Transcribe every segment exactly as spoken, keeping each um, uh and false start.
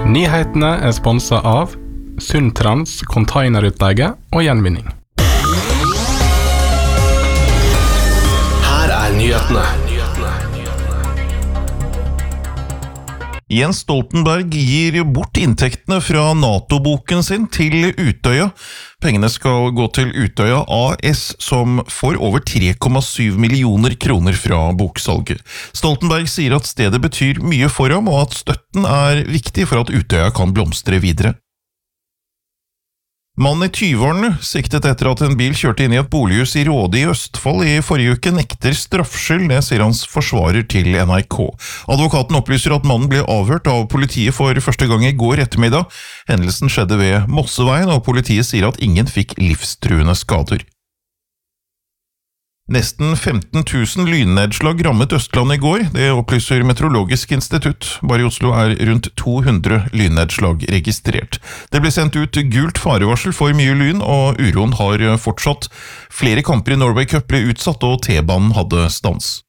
Nyhetene er sponset av Sundtrans containerutleie og gjenvinning. Her er nyhetene. Jens Stoltenberg gir bort inntektene fra NATO-boken sin til Utøya. Pengene skal gå til Utøya A S, som får over tre komma syv millioner kroner fra boksalget. Stoltenberg sier at stedet betyr mye for ham, og at støtten er viktig for at Utøya kan blomstre videre. Mannen i tyve-årene, siktet etter at en bil kjørte inn i et bolighus i Råde i Østfold i forrige uke, nekter straffskyld, det sier hans forsvarer til N R K. Advokaten opplyser at mannen ble avhørt av politiet for første gang i går ettermiddag. Hendelsen skjedde ved Mosseveien, og politiet sier at ingen fikk livstruende skader. Nesten femten tusen lynnedslag rammet Østlandet i går, det opplyser Meteorologisk institutt. Bare i Oslo er rundt to hundre lynnedslag registrert. Det ble sendt ut gult farevarsel for mye lyn, og uroen har fortsatt. Flere kamper i Norway Cup ble utsatt, og T-banen hadde stans.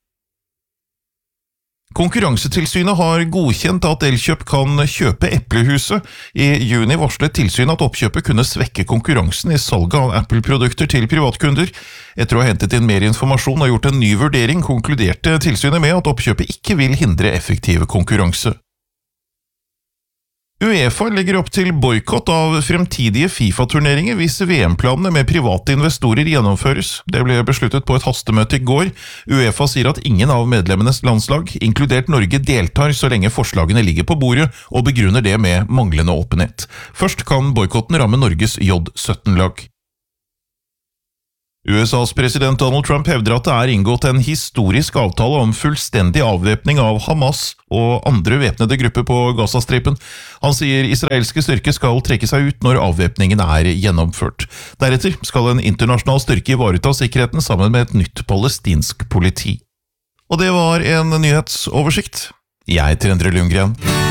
Konkurransetilsynet har godkjent at Elkjøp kan kjøpe Eplehuset. I juni varslet tilsynet at oppkjøpet kunne svekke konkurransen i salget av Apple-produkter til privatkunder. Etter å ha hentet inn mer informasjon og gjort en ny vurdering, konkluderte tilsynet med at oppkjøpet ikke vil hindre effektiv konkurranse. UEFA legger opp til boykott av fremtidige FIFA-turneringer hvis V M-planene med private investorer gjennomføres. Det ble besluttet på et hastemøte i går. UEFA sier at ingen av medlemmenes landslag, inkludert Norge, deltar så lenge forslagene ligger på bordet, og begrunner det med manglende åpenhet. Først kan boykotten ramme Norges J sytten-lag. U S A's president Donald Trump hevder at det er inngått en historisk avtale om fullstendig avvæpning av Hamas og andre væpnede grupper på Gazastripen. Han sier israelske styrker skal trekke seg ut når avvæpningen er gjennomført. Deretter skal en internasjonal styrke ivareta sikkerheten sammen med et nytt palestinsk politi. Og det var en nyhetsoversikt. Jeg heter Endre Lundgren.